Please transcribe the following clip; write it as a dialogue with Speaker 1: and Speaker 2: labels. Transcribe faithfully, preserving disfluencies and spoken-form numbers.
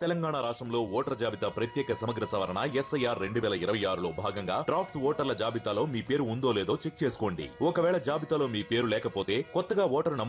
Speaker 1: తెలంగాణ రాష్ట్రంలో ఓటర్ జాబితా ప్రత్యేక సమగ్ర సవరణ ఎస్ఐఆర్ రెండు వేల ఇరవై ఆరులో భాగంగా డ్రాఫ్ట్స్ ఓటర్ల జాబితాలో మీ పేరు ఉందో లేదో చెక్ చేసుకోండి. ఒకవేళ జాబితాలో మీ పేరు లేకపోతే కొత్తగా ఓటరు నమోదు